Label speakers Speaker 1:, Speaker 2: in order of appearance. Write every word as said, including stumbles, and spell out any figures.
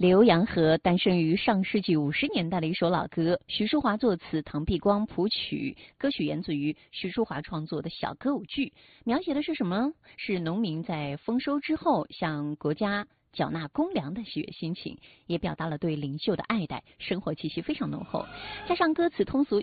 Speaker 1: 《浏阳河》诞生于上世纪五十年代的一首老歌，徐淑华作词，唐碧光谱曲，歌曲源自于徐淑华创作的小歌舞剧，描写的是什么？是农民在丰收之后向国家缴纳公粮的喜悦心情，也表达了对领袖的爱戴，生活气息非常浓厚。加上歌词通俗